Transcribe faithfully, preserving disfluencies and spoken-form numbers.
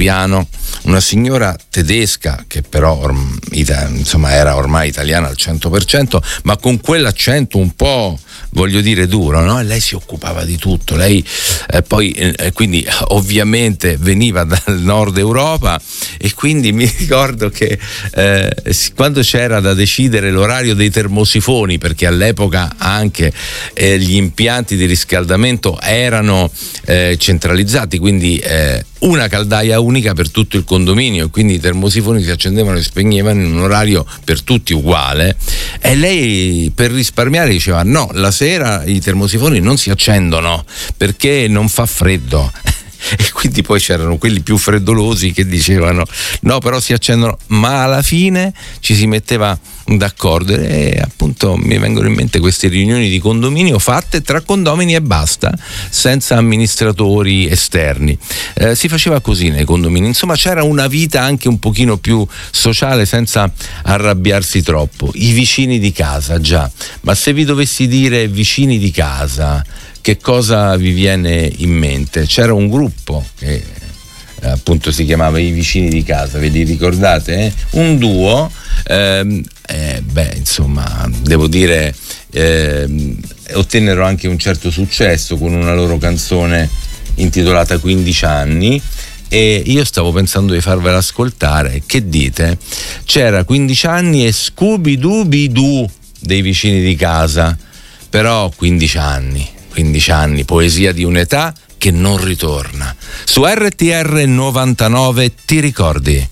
piano, una signora tedesca che però orm, ita, insomma era ormai italiana al cento per cento, ma con quell'accento un po', voglio dire, duro, no? E lei si occupava di tutto, lei eh, poi eh, quindi ovviamente veniva dal nord Europa, e quindi mi ricordo che eh, quando c'era da decidere l'orario dei termosifoni, perché all'epoca anche eh, gli impianti di riscaldamento erano eh, centralizzati, quindi eh, una caldaia unica per tutto il condominio, e quindi i termosifoni si accendevano e spegnevano in un orario per tutti uguale, e lei per risparmiare diceva no, la sera i termosifoni non si accendono perché non fa freddo. E quindi poi c'erano quelli più freddolosi che dicevano no, però si accendono, ma alla fine ci si metteva d'accordo, e appunto mi vengono in mente queste riunioni di condominio fatte tra condomini e basta, senza amministratori esterni. Eh, si faceva così nei condomini, insomma c'era una vita anche un pochino più sociale senza arrabbiarsi troppo. I vicini di casa, già, ma se vi dovessi dire vicini di casa, che cosa vi viene in mente? C'era un gruppo che eh, appunto si chiamava I Vicini di Casa, ve li ricordate? Eh? Un duo, ehm, eh, beh insomma devo dire ehm, ottennero anche un certo successo con una loro canzone intitolata quindici anni, e io stavo pensando di farvela ascoltare. Che dite? C'era quindici anni e Scooby-Dooby-Doo dei Vicini di Casa, però quindici anni. quindici anni, poesia di un'età che non ritorna. Su R T R novantanove, ti ricordi?